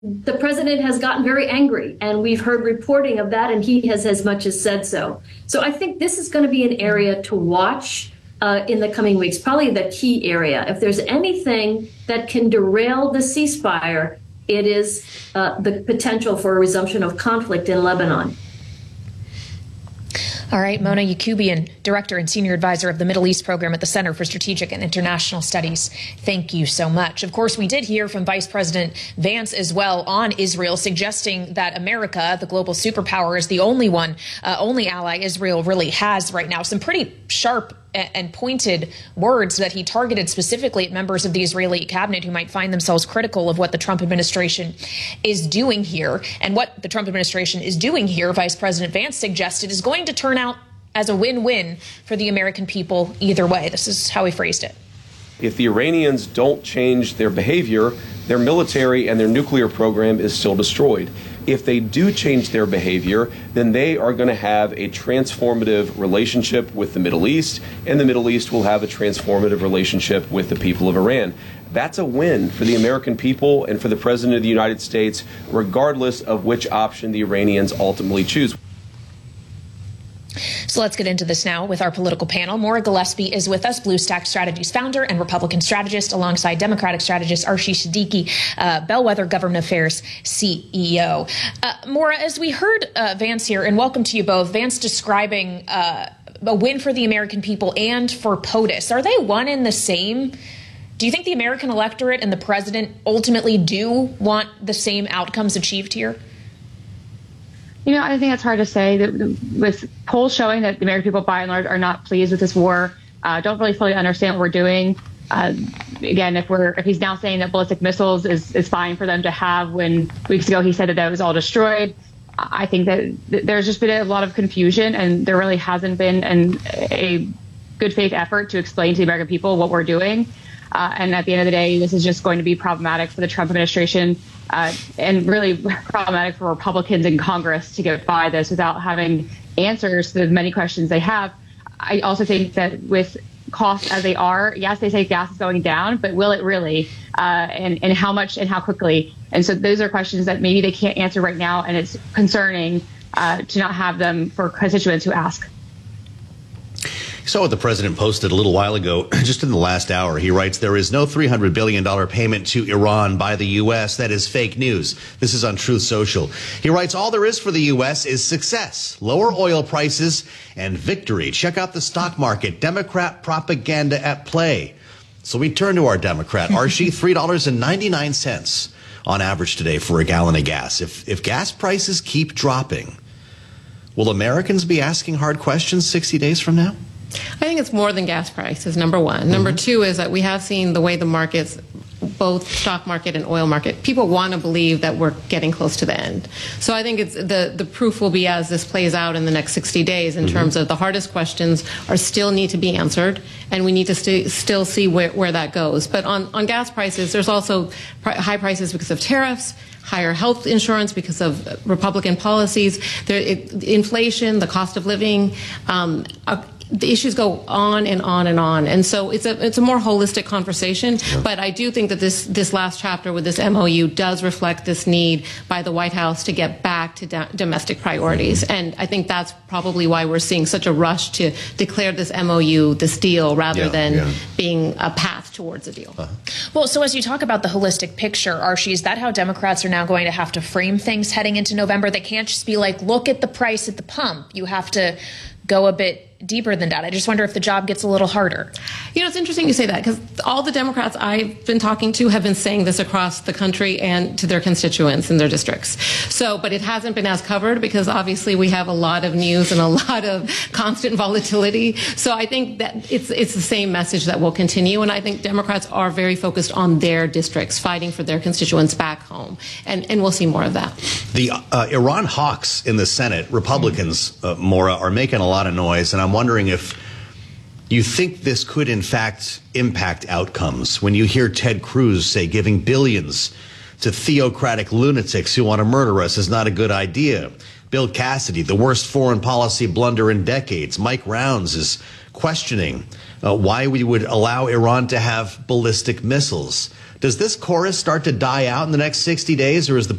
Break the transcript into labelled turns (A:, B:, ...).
A: the president has gotten very angry, and we've heard reporting of that, and he has as much as said so. So I think this is going to be an area to watch in the coming weeks, probably the key area. If there's anything that can derail the ceasefire, it is the potential for a resumption of conflict in Lebanon.
B: All right, Mona Yacoubian, Director and Senior Advisor of the Middle East Program at the Center for Strategic and International Studies. Thank you so much. Of course, we did hear from Vice President Vance as well on Israel, suggesting that America, the global superpower, is the only ally Israel really has right now. Some pretty sharp and pointed words that he targeted specifically at members of the Israeli cabinet who might find themselves critical of what the Trump administration is doing here. And what the Trump administration is doing here, Vice President Vance suggested, is going to turn out as a win-win for the American people either way. This is how he phrased it.
C: If the Iranians don't change their behavior, their military and their nuclear program is still destroyed. If they do change their behavior, then they are going to have a transformative relationship with the Middle East, and the Middle East will have a transformative relationship with the people of Iran. That's a win for the American people and for the President of the United States, regardless of which option the Iranians ultimately choose.
B: So let's get into this now with our political panel. Maura Gillespie is with us, BlueStack Strategies founder and Republican strategist, alongside Democratic strategist Arshish Siddiqui, Bellwether Government Affairs CEO. Maura, as we heard Vance here, and welcome to you both, Vance describing a win for the American people and for POTUS. Are they one and the same? Do you think the American electorate and the president ultimately do want the same outcomes achieved here?
D: You know, I think it's hard to say that with polls showing that the American people, by and large, are not pleased with this war, don't really fully understand what we're doing. Again, if he's now saying that ballistic missiles is fine for them to have, when weeks ago he said that was all destroyed, I think that there's just been a lot of confusion, and there really hasn't been a good faith effort to explain to the American people what we're doing. And at the end of the day, this is just going to be problematic for the Trump administration, and really problematic for Republicans in Congress to get by this without having answers to the many questions they have. I also think that with costs as they are, yes, they say gas is going down, but will it really? And how much and how quickly? And so those are questions that maybe they can't answer right now, and it's concerning to not have them for constituents who ask.
E: You saw what the president posted a little while ago, just in the last hour. He writes, there is no $300 billion payment to Iran by the U.S. That is fake news. This is on Truth Social. He writes, all there is for the U.S. is success, lower oil prices, and victory. Check out the stock market. Democrat propaganda at play. So we turn to our Democrat, Archie, $3.99 on average today for a gallon of gas. If gas prices keep dropping, will Americans be asking hard questions 60 days from now?
F: I think it's more than gas prices, number one. Number two is that we have seen the way the markets, both stock market and oil market, people want to believe that we're getting close to the end. So I think it's the proof will be as this plays out in the next 60 days in terms of the hardest questions are still need to be answered, and we need to still see where that goes. But on gas prices, there's also high prices because of tariffs, higher health insurance because of Republican policies, inflation, the cost of living, the issues go on and on and on. And so it's a more holistic conversation. Yeah. But I do think that this last chapter with this MOU does reflect this need by the White House to get back to domestic priorities. And I think that's probably why we're seeing such a rush to declare this MOU, this deal, rather than being a path towards a deal.
B: Well, so as you talk about the holistic picture, Archie, is that how Democrats are now going to have to frame things heading into November? They can't just be like, look at the price at the pump. You have to go a bit deeper than that. I just wonder if the job gets a little harder.
F: You know, it's interesting you say that, because all the Democrats I've been talking to have been saying this across the country and to their constituents in their districts. So, but it hasn't been as covered because obviously we have a lot of news and a lot of constant volatility. So I think that it's the same message that will continue. And I think Democrats are very focused on their districts, fighting for their constituents back home. And we'll see more of that. The
E: Iran hawks in the Senate, Republicans, Maura, are making a lot of noise. And I'm wondering if you think this could, in fact, impact outcomes. When you hear Ted Cruz say giving billions to theocratic lunatics who want to murder us is not a good idea. Bill Cassidy, the worst foreign policy blunder in decades. Mike Rounds is questioning why we would allow Iran to have ballistic missiles. Does this chorus start to die out in the next 60 days, or is the